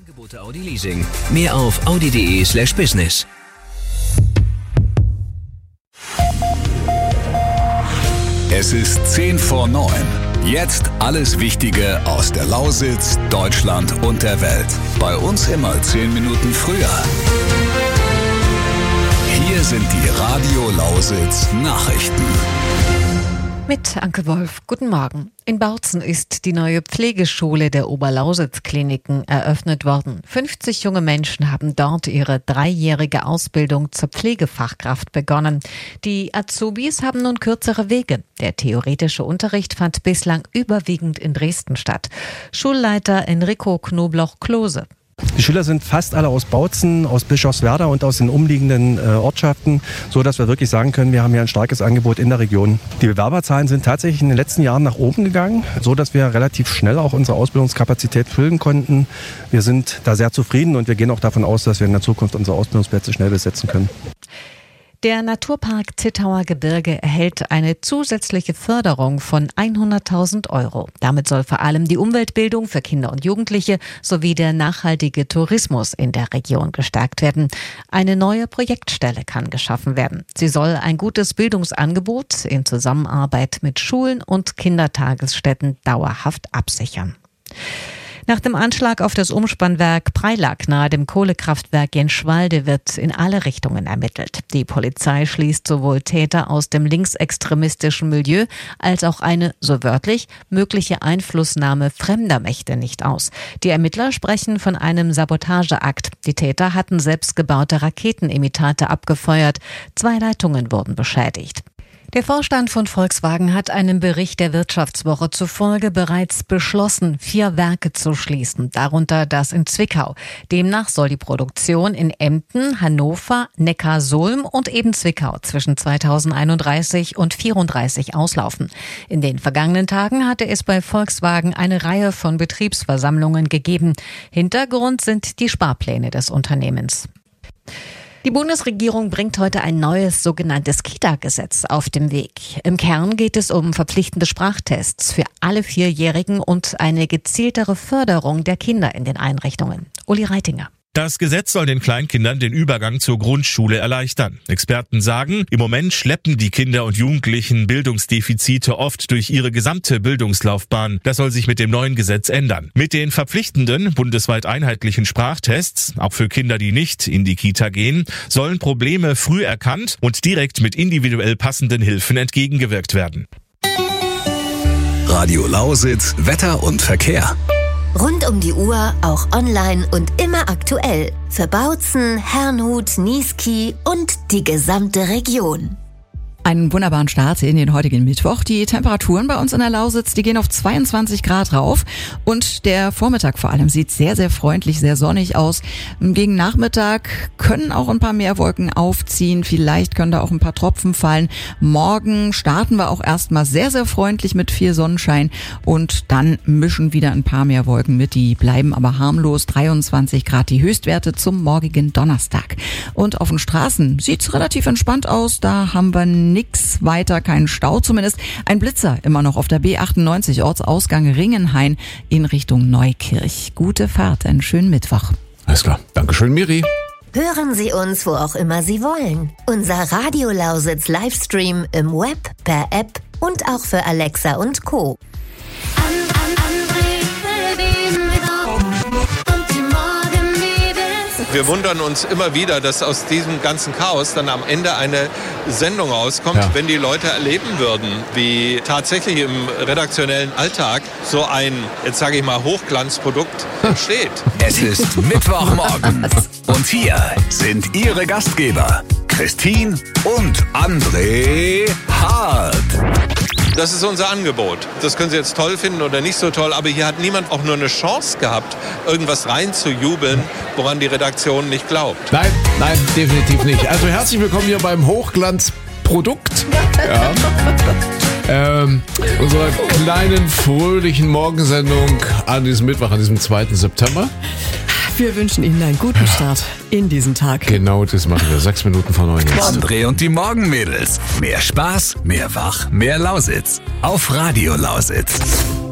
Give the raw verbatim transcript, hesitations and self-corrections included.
Angebote Audi Leasing. Mehr auf audi.de slash business. Es ist zehn vor neun. Jetzt alles Wichtige aus der Lausitz, Deutschland und der Welt. Bei uns immer zehn Minuten früher. Hier sind die Radio Lausitz Nachrichten. Mit Anke Wolf. Guten Morgen. In Bautzen ist die neue Pflegeschule der Oberlausitz-Kliniken eröffnet worden. fünfzig junge Menschen haben dort ihre dreijährige Ausbildung zur Pflegefachkraft begonnen. Die Azubis haben nun kürzere Wege. Der theoretische Unterricht fand bislang überwiegend in Dresden statt. Schulleiter Enrico Knobloch-Klose. Die Schüler sind fast alle aus Bautzen, aus Bischofswerda und aus den umliegenden äh, Ortschaften, so dass wir wirklich sagen können, wir haben hier ein starkes Angebot in der Region. Die Bewerberzahlen sind tatsächlich in den letzten Jahren nach oben gegangen, so dass wir relativ schnell auch unsere Ausbildungskapazität füllen konnten. Wir sind da sehr zufrieden und wir gehen auch davon aus, dass wir in der Zukunft unsere Ausbildungsplätze schnell besetzen können. Der Naturpark Zittauer Gebirge erhält eine zusätzliche Förderung von hunderttausend Euro. Damit soll vor allem die Umweltbildung für Kinder und Jugendliche sowie der nachhaltige Tourismus in der Region gestärkt werden. Eine neue Projektstelle kann geschaffen werden. Sie soll ein gutes Bildungsangebot in Zusammenarbeit mit Schulen und Kindertagesstätten dauerhaft absichern. Nach dem Anschlag auf das Umspannwerk Preilack nahe dem Kohlekraftwerk Jenschwalde wird in alle Richtungen ermittelt. Die Polizei schließt sowohl Täter aus dem linksextremistischen Milieu als auch eine, so wörtlich, mögliche Einflussnahme fremder Mächte nicht aus. Die Ermittler sprechen von einem Sabotageakt. Die Täter hatten selbstgebaute Raketenimitate abgefeuert. Zwei Leitungen wurden beschädigt. Der Vorstand von Volkswagen hat einem Bericht der Wirtschaftswoche zufolge bereits beschlossen, vier Werke zu schließen, darunter das in Zwickau. Demnach soll die Produktion in Emden, Hannover, Neckarsulm und eben Zwickau zwischen zweitausendeinunddreißig und vierunddreißig auslaufen. In den vergangenen Tagen hatte es bei Volkswagen eine Reihe von Betriebsversammlungen gegeben. Hintergrund sind die Sparpläne des Unternehmens. Die Bundesregierung bringt heute ein neues sogenanntes Kita-Gesetz auf den Weg. Im Kern geht es um verpflichtende Sprachtests für alle Vierjährigen und eine gezieltere Förderung der Kinder in den Einrichtungen. Uli Reitinger. Das Gesetz soll den Kleinkindern den Übergang zur Grundschule erleichtern. Experten sagen, im Moment schleppen die Kinder und Jugendlichen Bildungsdefizite oft durch ihre gesamte Bildungslaufbahn. Das soll sich mit dem neuen Gesetz ändern. Mit den verpflichtenden, bundesweit einheitlichen Sprachtests, auch für Kinder, die nicht in die Kita gehen, sollen Probleme früh erkannt und direkt mit individuell passenden Hilfen entgegengewirkt werden. Radio Lausitz, Wetter und Verkehr. Rund um die Uhr, auch online und immer aktuell. Für Bautzen, Herrnhut, Niesky und die gesamte Region. Einen wunderbaren Start in den heutigen Mittwoch. Die Temperaturen bei uns in der Lausitz, die gehen auf zweiundzwanzig Grad rauf. Und der Vormittag vor allem sieht sehr, sehr freundlich, sehr sonnig aus. Gegen Nachmittag können auch ein paar mehr Wolken aufziehen. Vielleicht können da auch ein paar Tropfen fallen. Morgen starten wir auch erstmal sehr, sehr freundlich mit viel Sonnenschein. Und dann mischen wieder ein paar mehr Wolken mit. Die bleiben aber harmlos. dreiundzwanzig Grad die Höchstwerte zum morgigen Donnerstag. Und auf den Straßen sieht's relativ entspannt aus. Da haben wir nix weiter, keinen Stau zumindest. Ein Blitzer immer noch auf der B achtundneunzig, Ortsausgang Ringenhain in Richtung Neukirch. Gute Fahrt, einen schönen Mittwoch. Alles klar. Dankeschön, Miri. Hören Sie uns, wo auch immer Sie wollen. Unser Radio Lausitz Livestream im Web, per App und auch für Alexa und Co. Wir wundern uns immer wieder, dass aus diesem ganzen Chaos dann am Ende eine Sendung rauskommt, ja. Wenn die Leute erleben würden, wie tatsächlich im redaktionellen Alltag so ein, jetzt sage ich mal, Hochglanzprodukt entsteht. Es ist Mittwochmorgen und hier sind Ihre Gastgeber, Christine und André Hart. Das ist unser Angebot. Das können Sie jetzt toll finden oder nicht so toll, aber hier hat niemand auch nur eine Chance gehabt, irgendwas reinzujubeln, woran die Redaktion nicht glaubt. Nein, nein, definitiv nicht. Also herzlich willkommen hier beim Hochglanzprodukt. Ja. Ähm, unserer kleinen, fröhlichen Morgensendung an diesem Mittwoch, an diesem zweiten September. Wir wünschen Ihnen einen guten Start in diesen Tag. Genau, das machen wir. Sechs Minuten vor neun jetzt. André und die Morgenmädels. Mehr Spaß, mehr Wach, mehr Lausitz. Auf Radio Lausitz.